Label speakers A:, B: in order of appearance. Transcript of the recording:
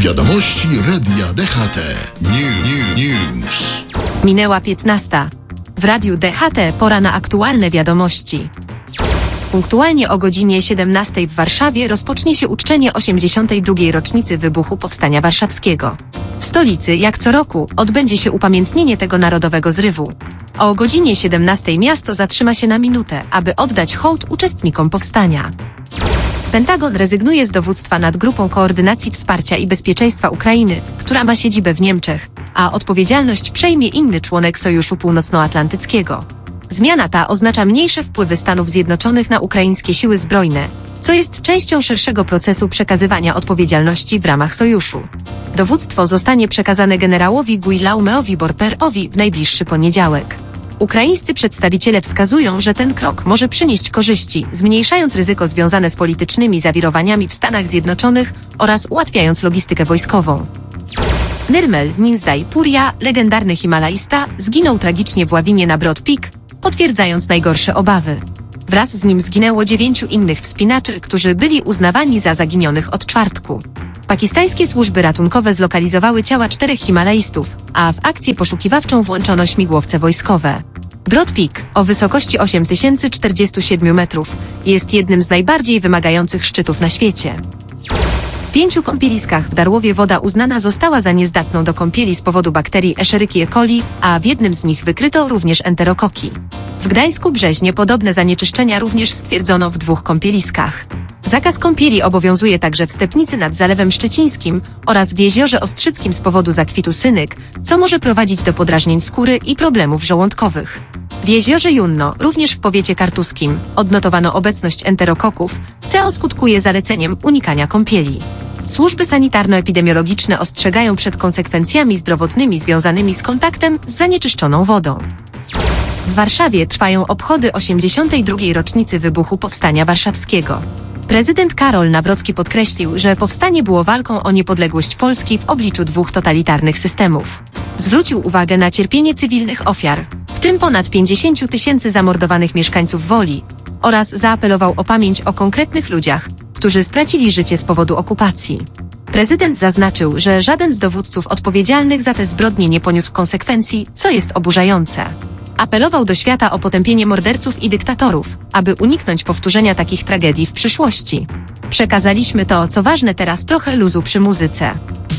A: Wiadomości Radia DHT. News.
B: Minęła 15. W Radiu DHT pora na aktualne wiadomości. Punktualnie o godzinie 17 w Warszawie rozpocznie się uczczenie 82. rocznicy wybuchu Powstania Warszawskiego. W stolicy, jak co roku, odbędzie się upamiętnienie tego narodowego zrywu. O godzinie 17 miasto zatrzyma się na minutę, aby oddać hołd uczestnikom powstania. Pentagon rezygnuje z dowództwa nad Grupą Koordynacji Wsparcia i Bezpieczeństwa Ukrainy, która ma siedzibę w Niemczech, a odpowiedzialność przejmie inny członek Sojuszu Północnoatlantyckiego. Zmiana ta oznacza mniejsze wpływy Stanów Zjednoczonych na ukraińskie siły zbrojne, co jest częścią szerszego procesu przekazywania odpowiedzialności w ramach sojuszu. Dowództwo zostanie przekazane generałowi Guillaumeowi Borperowi w najbliższy poniedziałek. Ukraińscy przedstawiciele wskazują, że ten krok może przynieść korzyści, zmniejszając ryzyko związane z politycznymi zawirowaniami w Stanach Zjednoczonych oraz ułatwiając logistykę wojskową. Nirmal Minzdai Purja, legendarny Himalajsta, zginął tragicznie w ławinie na Broad Peak, potwierdzając najgorsze obawy. Wraz z nim zginęło 9 innych wspinaczy, którzy byli uznawani za zaginionych od czwartku. Pakistańskie służby ratunkowe zlokalizowały ciała 4 Himalajstów, a w akcję poszukiwawczą włączono śmigłowce wojskowe. Broad Peak, o wysokości 8047 metrów, jest jednym z najbardziej wymagających szczytów na świecie. W 5 kąpieliskach w Darłowie woda uznana została za niezdatną do kąpieli z powodu bakterii Escherichia coli, a w jednym z nich wykryto również enterokoki. W Gdańsku-Brzeźnie podobne zanieczyszczenia również stwierdzono w 2 kąpieliskach. Zakaz kąpieli obowiązuje także w Stepnicy nad Zalewem Szczecińskim oraz w Jeziorze Ostrzyckim z powodu zakwitu synyk, co może prowadzić do podrażnień skóry i problemów żołądkowych. W Jeziorze Junno, również w powiecie kartuskim, odnotowano obecność enterokoków, co skutkuje zaleceniem unikania kąpieli. Służby sanitarno-epidemiologiczne ostrzegają przed konsekwencjami zdrowotnymi związanymi z kontaktem z zanieczyszczoną wodą. W Warszawie trwają obchody 82. rocznicy wybuchu Powstania Warszawskiego. Prezydent Karol Nawrocki podkreślił, że powstanie było walką o niepodległość Polski w obliczu 2 totalitarnych systemów. Zwrócił uwagę na cierpienie cywilnych ofiar, w tym ponad 50 000 zamordowanych mieszkańców Woli, oraz zaapelował o pamięć o konkretnych ludziach, którzy stracili życie z powodu okupacji. Prezydent zaznaczył, że żaden z dowódców odpowiedzialnych za te zbrodnie nie poniósł konsekwencji, co jest oburzające. Apelował do świata o potępienie morderców i dyktatorów, aby uniknąć powtórzenia takich tragedii w przyszłości. Przekazaliśmy to, co ważne teraz, trochę luzu przy muzyce.